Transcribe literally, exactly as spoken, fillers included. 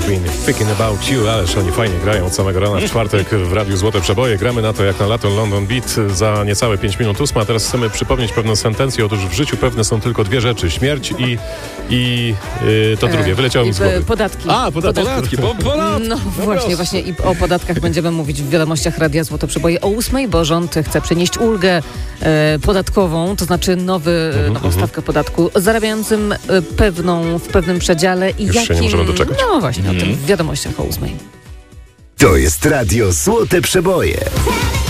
been thinking about you. Ależ oni fajnie grają od samego rana w czwartek w Radiu Złote Przeboje. Gramy na to jak na lato London Beat za niecałe pięć minut ósma. Teraz chcemy przypomnieć pewną sentencję. Otóż w życiu pewne są tylko dwie rzeczy. Śmierć i, i yy, to drugie. Wyleciało mi z głowy. Podatki. A, podatki. Podatki. Po, podatki. No, no właśnie, właśnie i o podatkach będziemy mówić w wiadomościach Radia Złote Przeboje o ósmej, bo rząd chce przenieść ulgę e, podatkową, to znaczy nowy, mm-hmm, nową stawkę podatku zarabiającym e, pewną, w pewnym przedziale. I Już jakim, się nie możemy doczekać. No właśnie, mm. o tym w wiadomościach o ósmej. To jest Radio Złote Przeboje.